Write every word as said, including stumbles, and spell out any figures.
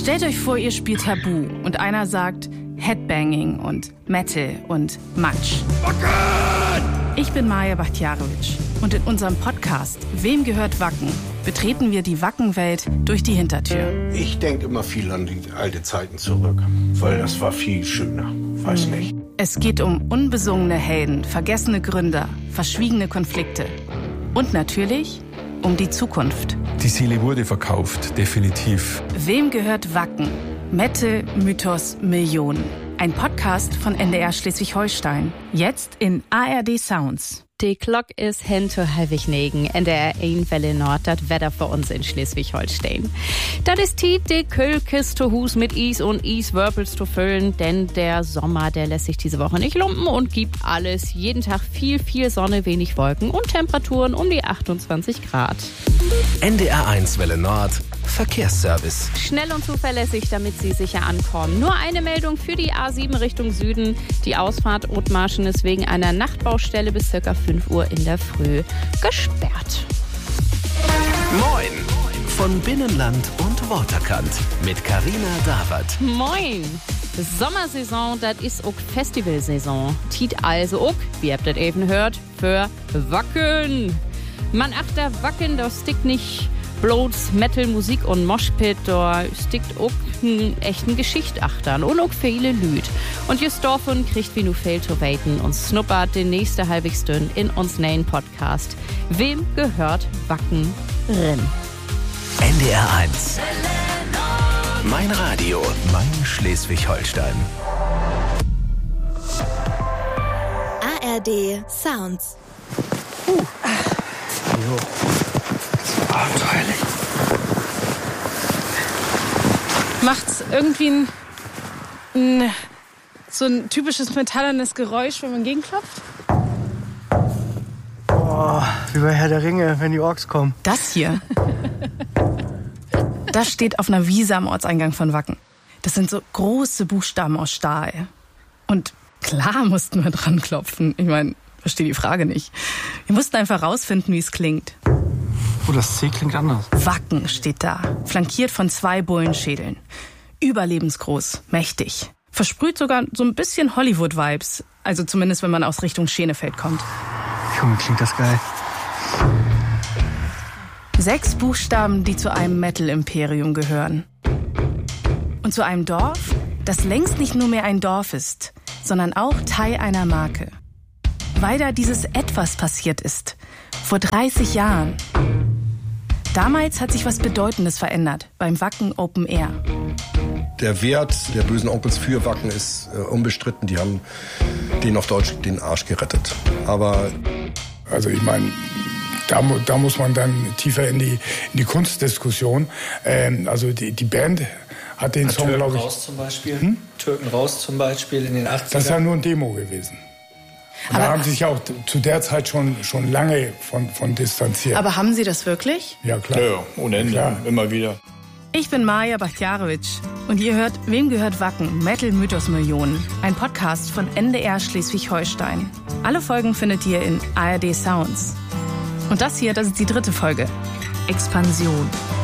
Stellt euch vor, ihr spielt Tabu und einer sagt Headbanging und Metal und Matsch. Ich bin Maja Bachtjarowitsch und in unserem Podcast Wem gehört Wacken? Betreten wir die Wackenwelt durch die Hintertür. Ich denke immer viel an die alte Zeiten zurück, weil das war viel schöner. Weiß nicht. Es geht um unbesungene Helden, vergessene Gründer, verschwiegene Konflikte und natürlich um die Zukunft. Die Seele wurde verkauft, definitiv. Wem gehört Wacken? Metal, Mythos, Millionen. Ein Podcast von N D R Schleswig-Holstein. Jetzt in A R D Sounds. Die Glock ist hin zu Helwignegen, N D R ein Welle Nord, das Wetter für uns in Schleswig-Holstein. Das ist Tiet, die Kühlkiste Hus mit Eis und Eiswürpels zu füllen, denn der Sommer, der lässt sich diese Woche nicht lumpen und gibt alles. Jeden Tag viel, viel Sonne, wenig Wolken und Temperaturen um die achtundzwanzig Grad. N D R eins Welle Nord, Verkehrsservice. Schnell und zuverlässig, damit Sie sicher ankommen. Nur eine Meldung für die A sieben Richtung Süden. Die Ausfahrt Othmarschen ist wegen einer Nachtbaustelle bis ca. fünf Uhr in der Früh gesperrt. Moin! Von Binnenland und Waterkant mit Carina Dawert. Moin! Sommersaison, das ist auch Festivalsaison. Tiet also auch, wie habt ihr eben gehört, für Wacken. Man achter Wacken, das stickt nicht bloß Metal, Musik und Moshpit, da stickt auch einen echten Geschichtachtern und auch viele Lüd. Und just davon kriegt wie nu viel zu weiten und snuppert den nächste halbigstün in uns neuen Podcast. Wem gehört Wacken rin? N D R eins. Mein Radio, mein Schleswig-Holstein. A R D Sounds. Uh. Jo. Das war abenteuerlich. Macht's irgendwie ein, ein so ein typisches metallernes Geräusch, wenn man gegenklopft? Oh, wie bei Herr der Ringe, wenn die Orks kommen. Das hier, das steht auf einer Wiese am Ortseingang von Wacken. Das sind so große Buchstaben aus Stahl. Und klar mussten wir dran klopfen. Ich meine, verstehe die Frage nicht. Wir mussten einfach rausfinden, wie es klingt. Oh, das C klingt anders. Wacken steht da, flankiert von zwei Bullenschädeln. Überlebensgroß, mächtig. Versprüht sogar so ein bisschen Hollywood-Vibes. Also zumindest, wenn man aus Richtung Schenefeld kommt. Junge, klingt das geil. Sechs Buchstaben, die zu einem Metal-Imperium gehören. Und zu einem Dorf, das längst nicht nur mehr ein Dorf ist, sondern auch Teil einer Marke. Weil da dieses Etwas passiert ist. Vor dreißig Jahren. Damals hat sich was Bedeutendes verändert beim Wacken Open Air. Der Wert der bösen Onkels für Wacken ist äh, unbestritten. Die haben denen auf Deutsch den Arsch gerettet. Aber also ich meine, da, da muss man dann tiefer in die, in die Kunstdiskussion. Ähm, also die, die Band hat den ja, Song, glaube ich... Türken raus zum Beispiel. Hm? Türken raus zum Beispiel in den achtzigern. Das ist ja nur ein Demo gewesen. Und da haben sie sich auch zu der Zeit schon, schon lange von, von distanziert. Aber haben Sie das wirklich? Ja, klar. Ja, ohne Ende, klar. Immer wieder. Ich bin Maja Bachtjarowitsch und ihr hört Wem gehört Wacken? Metal Mythos Millionen. Ein Podcast von N D R Schleswig-Holstein. Alle Folgen findet ihr in A R D Sounds. Und das hier, das ist die dritte Folge. Expansion.